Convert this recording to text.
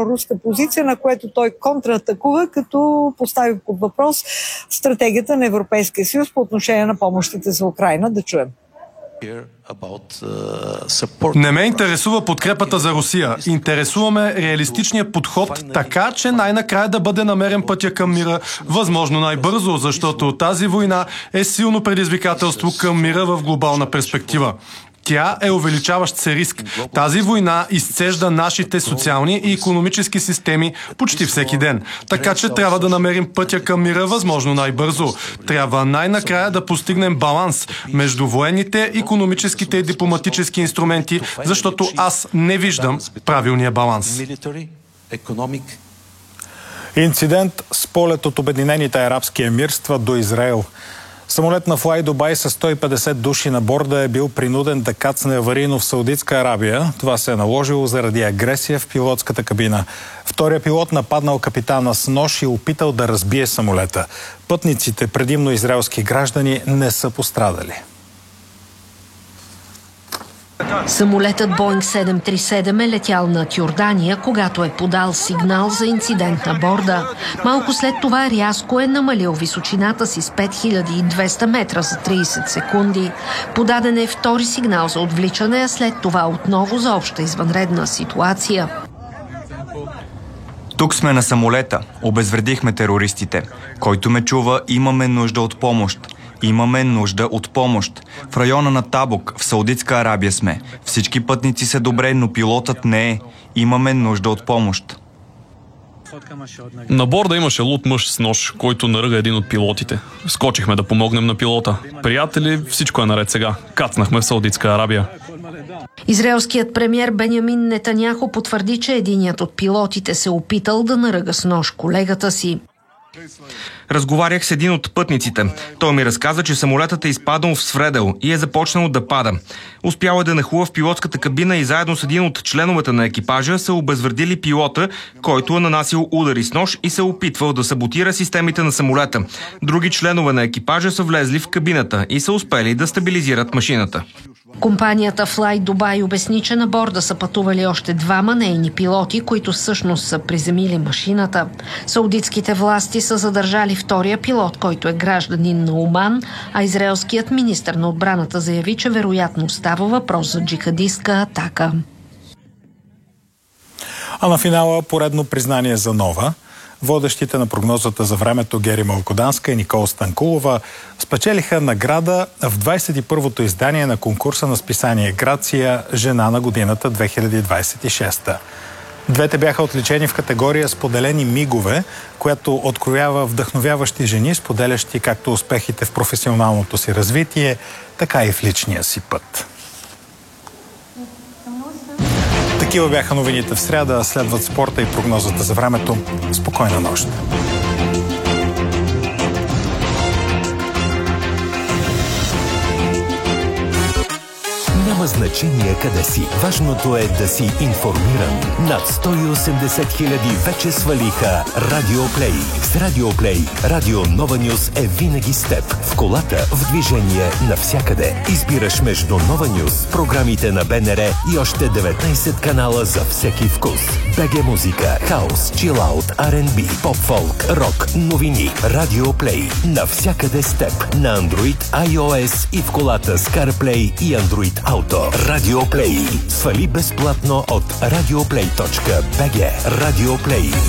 проруска позиция, на което той контратакува, като постави под въпрос стратегията на Европейския съюз по отношение на помощите за Украйна. Да чуем. Не ме интересува подкрепата за Русия. Интересуваме реалистичния подход, така че най-накрая да бъде намерен пътя към мира, възможно най-бързо, защото тази война е силно предизвикателство към мира в глобална перспектива. Тя е увеличаващ се риск. Тази война изцежда нашите социални и икономически системи почти всеки ден. Така че трябва да намерим пътя към мира възможно най-бързо. Трябва най-накрая да постигнем баланс между военните, икономическите и дипломатически инструменти, защото аз не виждам правилния баланс. Инцидент с полет от Обединените арабски емирства до Израел. Самолет на Fly Dubai с 150 души на борда е бил принуден да кацне аварийно в Саудитска Арабия. Това се е наложило заради агресия в пилотската кабина. Втория пилот нападнал капитана с нож и опитал да разбие самолета. Пътниците, предимно израелски граждани, не са пострадали. Самолетът Boeing 737 е летял над Йордания, когато е подал сигнал за инцидент на борда. Малко след това рязко е намалил височината си с 5200 метра за 30 секунди. Подаден е втори сигнал за отвличане, а след това отново за обща извънредна ситуация. Тук сме на самолета. Обезвредихме терористите. Който ме чува, имаме нужда от помощ. Имаме нужда от помощ. В района на Табук, в Саудитска Арабия сме. Всички пътници са добре, но пилотът не е. Имаме нужда от помощ. На борда имаше луд мъж с нож, който наръга един от пилотите. Скочихме да помогнем на пилота. Приятели, всичко е наред сега. Кацнахме в Саудитска Арабия. Израелският премиер Бенямин Нетаняху потвърди, че единият от пилотите се опитал да наръга с нож колегата си. Разговарях с един от пътниците. Той ми разказа, че самолетът е изпаднал в свредел и е започнал да пада. Успял е да нахлува в пилотската кабина и заедно с един от членовете на екипажа са обезвредили пилота, който е нанасил удари с нож и се опитвал да саботира системите на самолета. Други членове на екипажа са влезли в кабината и са успели да стабилизират машината. Компанията Fly Dubai обясни, че на борда са пътували още двама нейни пилоти, които всъщност са приземили машината. Саудитските власти са задържали втория пилот, който е гражданин на Оман, а израелският министър на отбраната заяви, че вероятно става въпрос за джихадистка атака. А на финала поредно признание за Нова. Водещите на прогнозата за времето Гери Малкоданска и Никола Станкулова спечелиха награда в 21-то издание на конкурса на списание Грация «Жена на годината 2026». Двете бяха отличени в категория «Споделени мигове», която откроява вдъхновяващи жени, споделящи както успехите в професионалното си развитие, така и в личния си път. Такива бяха новините в сряда. Следват спорта и прогнозата за времето. Спокойна нощ! Няма значение къде си. Важното е да си информиран. Над 180 хиляди вече свалиха Радиоплей. С Радиоплей Радио Нова Нюс е винаги с теб. В колата, в движение, навсякъде. Избираш между Нова Нюс, програмите на БНР и още 19 канала за всеки вкус. БГ музика, хаус, чилаут, R&B, поп-фолк, рок, новини. Радиоплей. Навсякъде с теб. На Android, iOS и в колата с CarPlay и Android Auto. Радиоплей. Свали безплатно от radioplay.bg. Радиоплей.